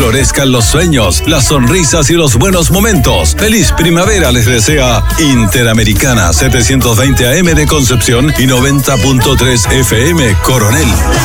florezcan los sueños, las sonrisas y los buenos momentos. Feliz primavera les desea Interamericana 720 AM de Concepción y 90.3 FM Coronel.